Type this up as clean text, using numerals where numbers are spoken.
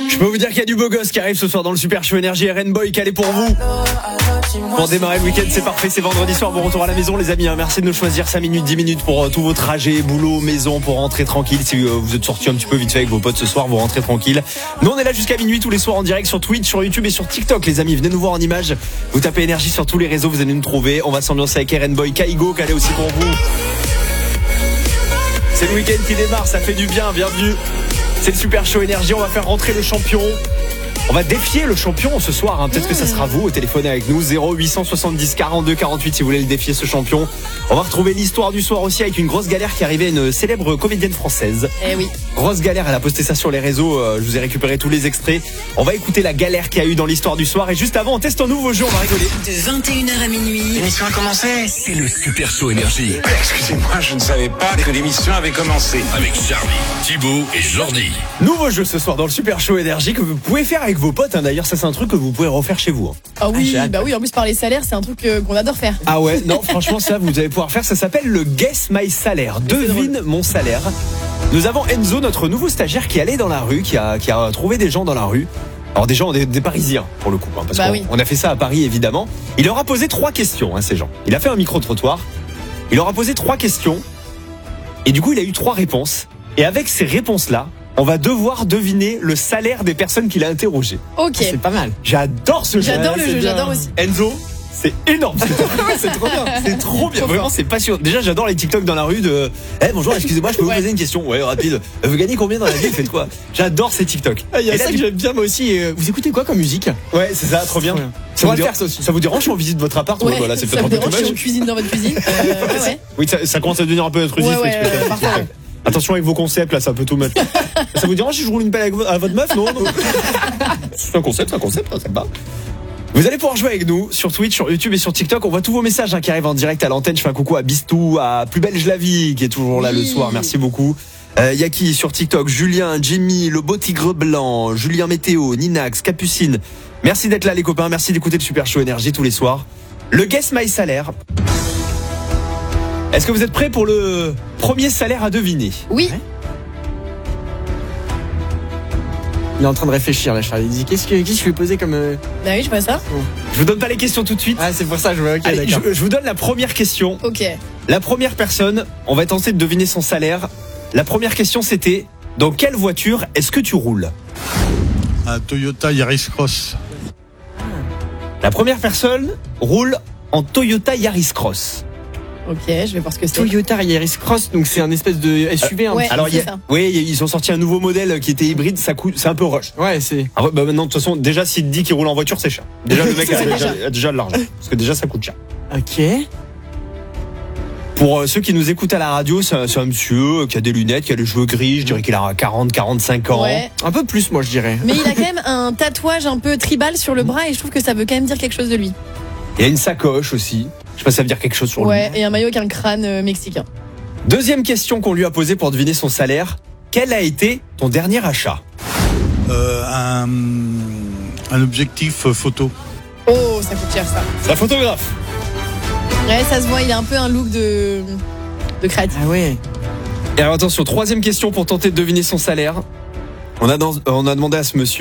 Je peux vous dire qu'il y a du beau gosse qui arrive ce soir dans le Super Show Énergie. Boy calé pour vous. Pour démarrer le week-end, c'est parfait, c'est vendredi soir, bon retour à la maison les amis, merci de nous choisir 5 minutes, 10 minutes pour tous vos trajets, boulot, maison, pour rentrer tranquille. Si vous êtes sortis un petit peu vite fait avec vos potes ce soir, vous rentrez tranquille. Nous on est là jusqu'à minuit tous les soirs en direct sur Twitch, sur YouTube et sur TikTok les amis, venez nous voir en images, vous tapez Énergie sur tous les réseaux, vous allez nous trouver. On va s'ambiancer avec Boy, Kaigo, calé aussi pour vous. C'est le week-end qui démarre, ça fait du bien, bienvenue. C'est le Super Show Énergie, on va faire rentrer le champion. On va défier le champion ce soir, hein. Peut-être que ça sera vous au téléphone avec nous, 0870 42 48 si vous voulez le défier ce champion. On va retrouver l'histoire du soir aussi avec une grosse galère qui arrivait à une célèbre comédienne française. Eh oui. Grosse galère, elle a posté ça sur les réseaux, je vous ai récupéré tous les extraits. On va écouter la galère qu'il y a eu dans l'histoire du soir et juste avant on teste un nouveau jeu, on va rigoler. De 21h à minuit. L'émission a commencé. C'est le Super Show Énergie. Excusez-moi, je ne savais pas que l'émission avait commencé. Avec Charlie, Thibaut et Jordi. Nouveau jeu ce soir dans le Super Show Énergie que vous pouvez faire avec vos potes, hein. D'ailleurs ça c'est un truc que vous pouvez refaire chez vous, hein. Ah oui, bah oui, en plus par les salaires, c'est un truc qu'on adore faire. Ah ouais, non franchement ça vous allez pouvoir faire, ça s'appelle le Guess My Salaire, devine mon salaire. Nous avons Enzo, notre nouveau stagiaire qui allait dans la rue, qui a trouvé des gens dans la rue. Alors des gens, des Parisiens pour le coup, hein, parce qu'on a fait ça à Paris évidemment. Il leur a posé 3 questions, hein, ces gens. Il a fait un micro-trottoir, il leur a posé 3 questions et du coup il a eu 3 réponses. Et avec ces réponses-là, on va devoir deviner le salaire des personnes qu'il a interrogées. Ok. C'est pas mal. J'adore ce jeu. J'adore le jeu, j'adore aussi. Enzo, c'est énorme. C'est trop bien. C'est trop bien. Vraiment, c'est passionnant. Déjà, j'adore les TikTok dans la rue de bonjour, excusez-moi, je peux vous poser une question? Ouais, rapide. Vous gagnez combien dans la vie? Faites quoi? J'adore ces TikTok. Il y a ça que j'aime bien moi aussi. Vous écoutez quoi comme musique? Ouais, c'est ça, trop bien. On va le faire ça aussi. Ça vous dérange si on visite votre appart? Ouais, Voilà, c'est ça peut-être me un peu dérange dommage. si on cuisine dans votre cuisine. Ouais. Oui, ça commence à devenir un peu intrusif. Ouais, parfois. Attention avec vos concepts, là, ça peut tout mettre. Ça vous dérange si je roule une pelle à votre meuf? Non. C'est un concept, ça va. Vous allez pouvoir jouer avec nous sur Twitch, sur YouTube et sur TikTok. On voit tous vos messages qui arrivent en direct à l'antenne. Je fais un coucou à Bistou, à Plus Belge la Vie qui est toujours là le soir. Merci beaucoup. Yaki sur TikTok, Julien, Jimmy, le beau tigre blanc, Julien Météo, Ninax, Capucine. Merci d'être là les copains. Merci d'écouter le Super Show Énergie tous les soirs. Le Guess My Salaire. Est-ce que vous êtes prêts pour le premier salaire à deviner? Oui. Ouais. Il est en train de réfléchir là, Charlie. Il dit qu'est-ce que je vais poser comme. Bah oui, je vois ça. Je vous donne pas les questions tout de suite. Ah, c'est pour ça, je vois. Ok, Allez, d'accord. je vous donne la première question. Ok. La première personne, on va tenter de deviner son salaire. La première question c'était, dans quelle voiture est-ce que tu roules? Un Toyota Yaris Cross. La première personne roule en Toyota Yaris Cross. Ok, je vais voir ce que c'est. Toyota Yaris Cross, donc c'est un espèce de SUV. Ouais. Alors c'est ça. oui, ils ont sorti un nouveau modèle qui était hybride, ça coûte, c'est un peu rush. Ouais, c'est. Alors, bah maintenant de toute façon, déjà s'il te dit qu'il roule en voiture, c'est cher. Déjà le mec a déjà de l'argent, parce que déjà ça coûte cher. Ok. Pour ceux qui nous écoutent à la radio, c'est un monsieur qui a des lunettes, qui a les cheveux gris, je dirais qu'il a 40-45 ans. Ouais. Un peu plus, moi, je dirais. Mais il a quand même un tatouage un peu tribal sur le bras et je trouve que ça veut quand même dire quelque chose de lui. Il y a une sacoche aussi. Je sais pas si ça veut dire quelque chose sur lui. Ouais, et un maillot avec un crâne mexicain. Deuxième question qu'on lui a posée pour deviner son salaire. Quel a été ton dernier achat? Un objectif photo. Oh, ça coûte cher ça. C'est un photographe. Ouais, ça se voit, il a un peu un look de créatif. Ah ouais. Et alors attention, troisième question pour tenter de deviner son salaire. On a demandé à ce monsieur